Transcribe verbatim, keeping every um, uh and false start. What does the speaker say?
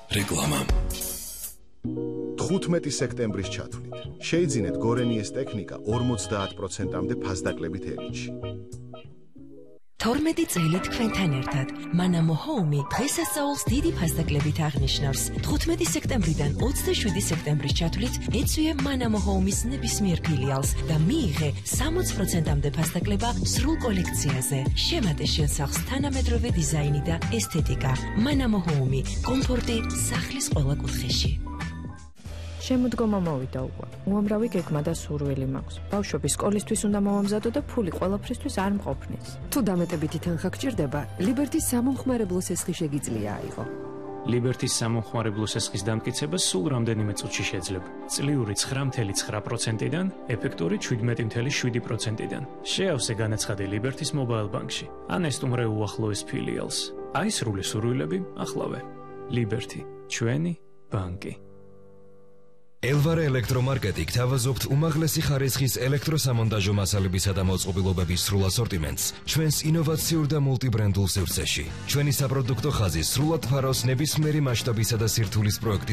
რეკლამა. თხუთმეტი სექტემბრის ჩათვლით შეიძინეთ გორენიეს ტექნიკა ორმოცდაათ პროცენტამდე ფასდაკლებით ელინში. თორმეტი წელი თქვენთან ერთად მანამო ჰოუმი დღესასწაულს დიდი ფასდაკლებით აღნიშნავს. თხუთმეტი სექტემბრიდან ოცდაშვიდი სექტემბრის ჩათვლით ეწვიე მანამო ჰოუმის ნებისმიერ ფილიალს და მიიღე სამოცი პროცენტამდე ფასდაკლება სრულ კოლექციაზე. შემატე შენ სახლს თანამედროვე დიზაინი და ესთეტიკა. მანამო ჰოუმი, კომფორტი სახლის ყველა კუთხეში. შემოდგომა მოვიდა უკვე. უამრავი გეგმა და სურვილი მაქვს. ბავშვების სკოლისთვის უნდა მოვამზადო და ფული ყველაფრისთვის არ მყოფნის. თუ დამეტებითი თანხა გჭირდება, ლიბერტის სამომხმარებლო სესხი შეგიძლია აიღო. ლიბერტის სამომხმარებლო სესხის დამტკიცება სულ რამდენიმე წუთში შეძლებ. წლიური ცხრა წუთი ცხრა პროცენტიდან, ეფექტური შვიდმეტი წუთი შვიდი პროცენტიდან. შეავსე განაცხადი ლიბერტის მობაილ ბანკში. ან ესტუმრე უახლოეს ფილიალს. აი სრული სურვილები ახლავე. ლიბერტი, ჩვენი ბანკი. ელვარე ელექტრომარკეტი გთავაზობთ უმაღლესი ხარისხის ელექტროსამონტაჟო მასალებისა და მოწყობილობების სრულ ასორტიმენტს ჩვენს ინოვაციურ და მულტიბრენდულ სივრცეში. ჩვენი საპროდუქტო ხაზი სრულად ფარავს ნებისმიერი მასშტაბისა და სირთულის პროექტის